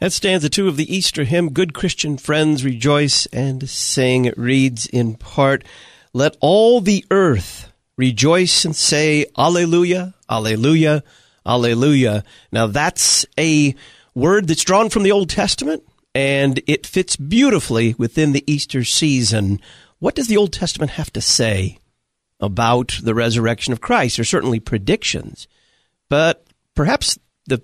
That stanza 2 of the Easter hymn, Good Christian Friends, Rejoice and Sing. It reads in part, Let all the earth rejoice and say, Alleluia, Alleluia, Alleluia. Now that's a word that's drawn from the Old Testament, and it fits beautifully within the Easter season. What does the Old Testament have to say about the resurrection of Christ? There are certainly predictions, but perhaps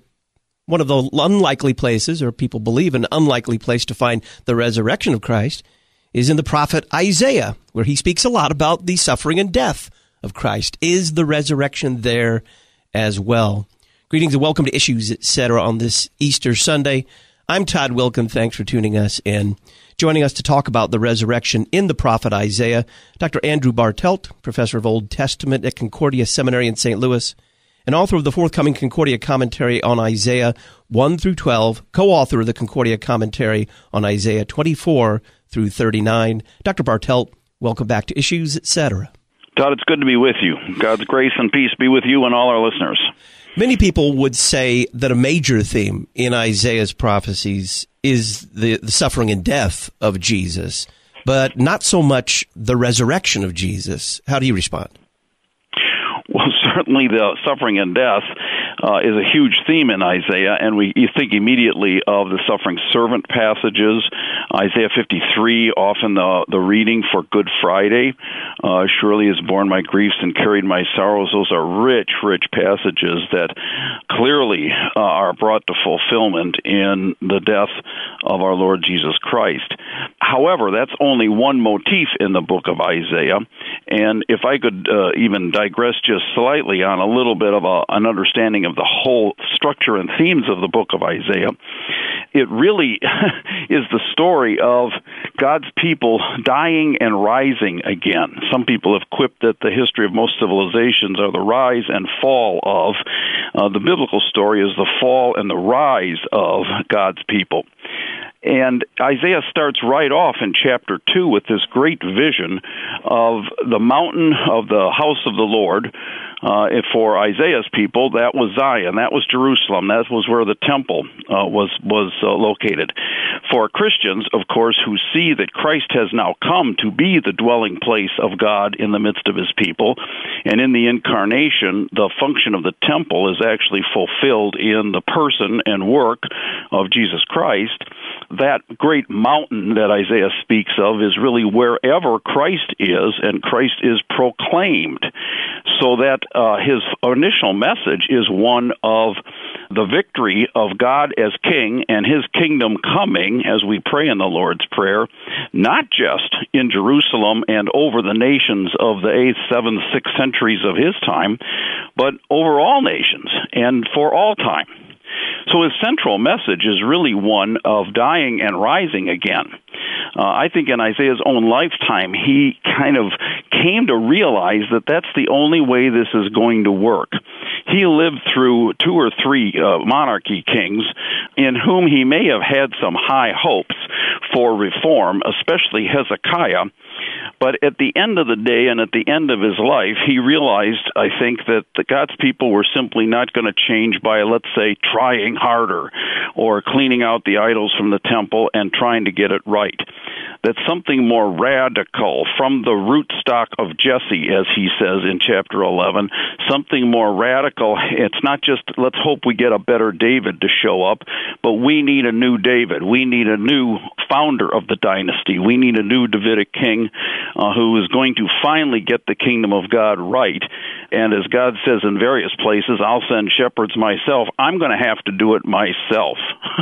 one of the unlikely places, or people believe an unlikely place to find the resurrection of Christ, is in the prophet Isaiah, where he speaks a lot about the suffering and death of Christ. Is the resurrection there as well? Greetings and welcome to Issues, Etc. on this Easter Sunday. I'm Todd Wilken. Thanks for tuning us in. Joining us to talk about the resurrection in the prophet Isaiah, Dr. Andrew Bartelt, professor of Old Testament at Concordia Seminary in St. Louis, and author of the forthcoming Concordia Commentary on Isaiah 1 through 12, co-author of the Concordia Commentary on Isaiah 24 through 39. Dr. Bartelt, welcome back to Issues, Etc. Todd, it's good to be with you. God's grace and peace be with you and all our listeners. Many people would say that a major theme in Isaiah's prophecies is the suffering and death of Jesus, but not so much the resurrection of Jesus. How do you respond? Well, certainly the suffering and death is a huge theme in Isaiah, and you think immediately of the suffering servant passages. Isaiah 53, often the reading for Good Friday. Surely has borne my griefs and carried my sorrows. Those are rich, rich passages that clearly are brought to fulfillment in the death of our Lord Jesus Christ. However, that's only one motif in the book of Isaiah, and if I could even digress just slightly on a little bit of an understanding of the whole structure and themes of the book of Isaiah, it really is the story of God's people dying and rising again. Some people have quipped that the history of most civilizations are the rise and fall of. The biblical story is the fall and the rise of God's people. And Isaiah starts right off in chapter 2 with this great vision of the mountain of the house of the Lord. For Isaiah's people, that was Zion, that was Jerusalem, that was where the temple was located. For Christians, of course, who see that Christ has now come to be the dwelling place of God in the midst of his people, and in the incarnation, the function of the temple is actually fulfilled in the person and work of Jesus Christ. That great mountain that Isaiah speaks of is really wherever Christ is, and Christ is proclaimed. So that his initial message is one of the victory of God as King and his kingdom coming, as we pray in the Lord's Prayer, not just in Jerusalem and over the nations of the 8th, 7th, 6th centuries of his time, but over all nations and for all time. So his central message is really one of dying and rising again. I think in Isaiah's own lifetime, he kind of came to realize that that's the only way this is going to work. He lived through 2 or 3 monarchy kings in whom he may have had some high hopes for reform, especially Hezekiah. But at the end of the day and at the end of his life, he realized, I think, that God's people were simply not going to change by, let's say, trying harder or cleaning out the idols from the temple and trying to get it right. That something more radical from the rootstock of Jesse, as he says in chapter 11, something more radical. It's not just, let's hope we get a better David to show up, but we need a new David. We need a new founder of the dynasty. We need a new Davidic king who is going to finally get the kingdom of God right. And as God says in various places, I'll send shepherds myself. I'm going to have to do it myself.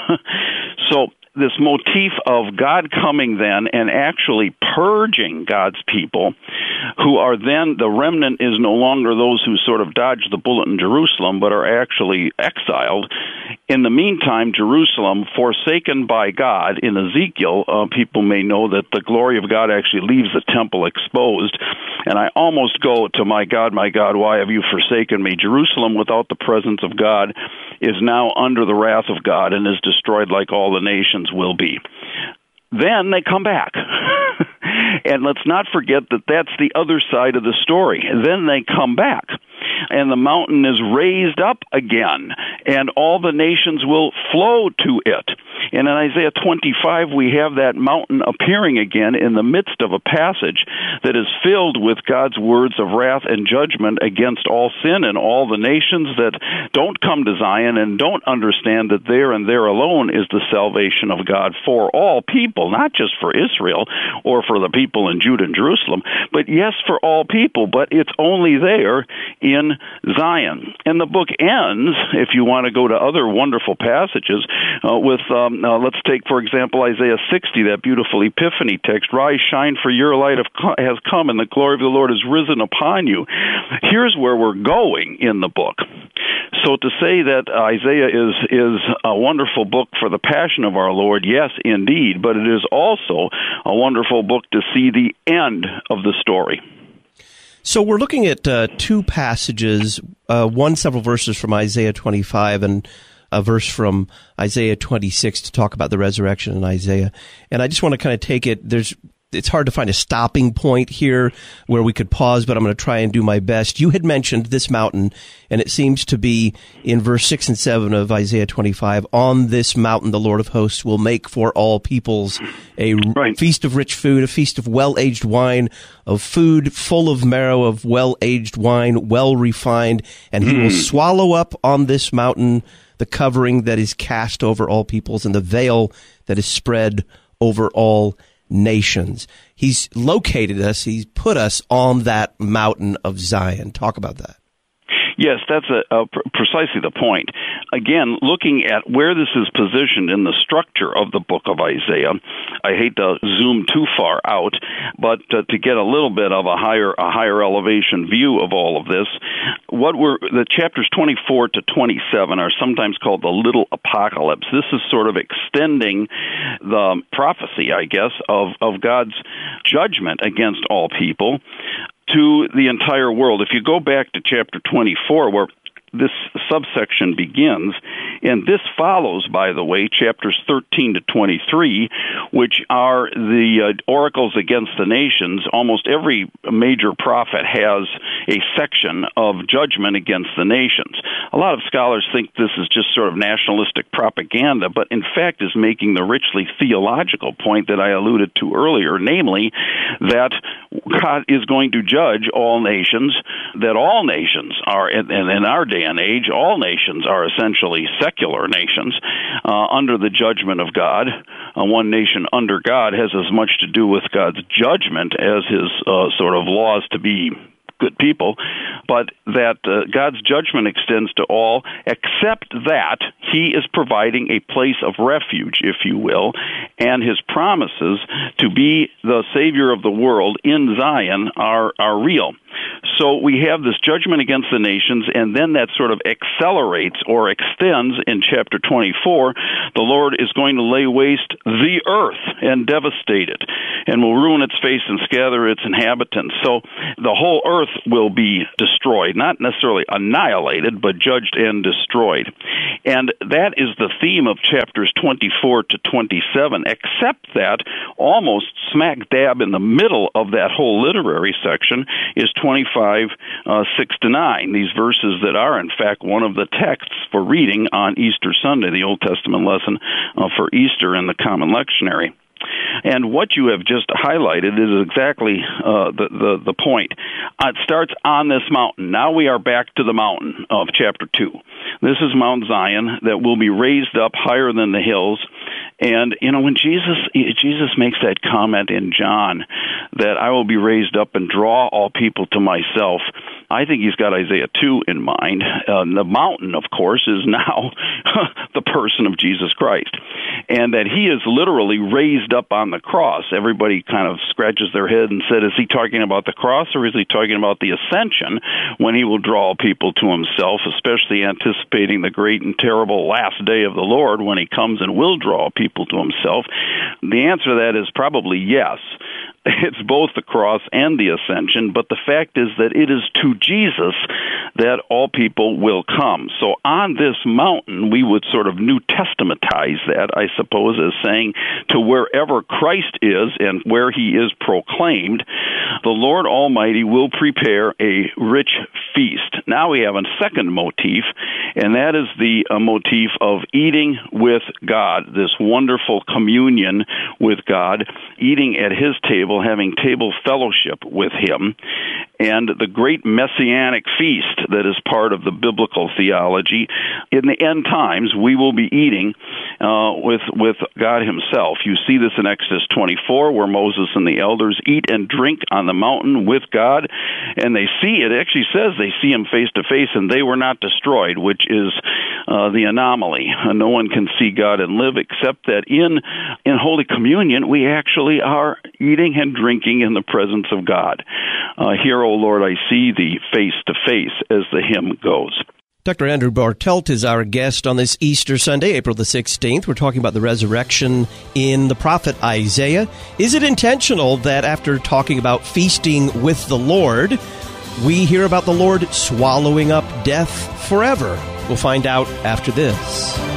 So this motif of God coming then and actually purging God's people, who are then, the remnant is no longer those who sort of dodged the bullet in Jerusalem, but are actually exiled. In the meantime, Jerusalem, forsaken by God, in Ezekiel, people may know that the glory of God actually leaves the temple exposed. And I almost go to, my God, why have you forsaken me? Jerusalem without the presence of God is now under the wrath of God and is destroyed like all the nations will be. Then they come back. And let's not forget that that's the other side of the story. Then they come back. And the mountain is raised up again, and all the nations will flow to it. And in Isaiah 25, we have that mountain appearing again in the midst of a passage that is filled with God's words of wrath and judgment against all sin and all the nations that don't come to Zion and don't understand that there and there alone is the salvation of God for all people, not just for Israel or for the people in Judah and Jerusalem, but yes, for all people, but it's only there in Zion. And the book ends, if you want to go to other wonderful passages, with, let's take, for example, Isaiah 60, that beautiful Epiphany text, "Rise, shine, for your light has come, and the glory of the Lord has risen upon you." Here's where we're going in the book. So to say that Isaiah is a wonderful book for the passion of our Lord, yes, indeed, but it is also a wonderful book to see the end of the story. So we're looking at two passages, one several verses from Isaiah 25 and a verse from Isaiah 26 to talk about the resurrection in Isaiah. And I just want to kind of take it, it's hard to find a stopping point here where we could pause, but I'm going to try and do my best. You had mentioned this mountain, and it seems to be in verse 6 and 7 of Isaiah 25, "On this mountain the Lord of hosts will make for all peoples a feast of rich food, a feast of well-aged wine, of food full of marrow, of well-aged wine, well refined, and he will swallow up on this mountain the covering that is cast over all peoples and the veil that is spread over all nations." He's located us. He's put us on that mountain of Zion. Talk about that. Yes, that's precisely the point. Again, looking at where this is positioned in the structure of the book of Isaiah, I hate to zoom too far out, but to get a little bit of a higher elevation view of all of this, the chapters 24 to 27 are sometimes called the Little Apocalypse. This is sort of extending the prophecy, I guess, of God's judgment against all people to the entire world. If you go back to chapter 24, where this subsection begins, and this follows, by the way, chapters 13 to 23, which are the oracles against the nations. Almost every major prophet has a section of judgment against the nations. A lot of scholars think this is just sort of nationalistic propaganda, but in fact is making the richly theological point that I alluded to earlier, namely that God is going to judge all nations, that all nations are, and in our day and age, all nations are essentially secular nations under the judgment of God. One nation under God has as much to do with God's judgment as his sort of laws to be good people, but that God's judgment extends to all, except that he is providing a place of refuge, if you will, and his promises to be the Savior of the world in Zion are real. So we have this judgment against the nations, and then that sort of accelerates or extends in chapter 24. The Lord is going to lay waste the earth and devastate it, and will ruin its face and scatter its inhabitants. So the whole earth will be destroyed, not necessarily annihilated, but judged and destroyed. And that is the theme of chapters 24 to 27, except that almost smack dab in the middle of that whole literary section is 25, 6 to 9, these verses that are, in fact, one of the texts for reading on Easter Sunday, the Old Testament lesson for Easter in the Common Lectionary. And what you have just highlighted is exactly the point. It starts on this mountain. Now we are back to the mountain of chapter 2. This is Mount Zion that will be raised up higher than the hills. And, you know, when Jesus makes that comment in John that I will be raised up and draw all people to myself, I think he's got Isaiah 2 in mind. The mountain, of course, is now the person of Jesus Christ. And that he is literally raised up on the cross. Everybody kind of scratches their head and said, is he talking about the cross or is he talking about the ascension when he will draw people to himself, especially anticipating the great and terrible last day of the Lord when he comes and will draw people to himself? The answer to that is probably yes. It's both the cross and the ascension, but the fact is that it is to Jesus that all people will come. So on this mountain, we would sort of New Testamentize that, I suppose, as saying to wherever Christ is and where he is proclaimed, the Lord Almighty will prepare a rich feast. Now we have a second motif, and that is the motif of eating with God, this wonderful communion with God, eating at his table, having table fellowship with him, and the great messianic feast that is part of the biblical theology. In the end times, we will be eating with God himself. You see this in Exodus 24, where Moses and the elders eat and drink on the mountain with God, and they see, it actually says they see him face to face, and they were not destroyed, which is the anomaly. No one can see God and live, except that in Holy Communion, we actually are eating and drinking in the presence of God. Here, O Lord, I see thee face to face, as the hymn goes. Dr. Andrew Bartelt is our guest on this Easter Sunday, April the 16th. We're talking about the resurrection in the prophet Isaiah. Is it intentional that after talking about feasting with the Lord, we hear about the Lord swallowing up death forever? We'll find out after this.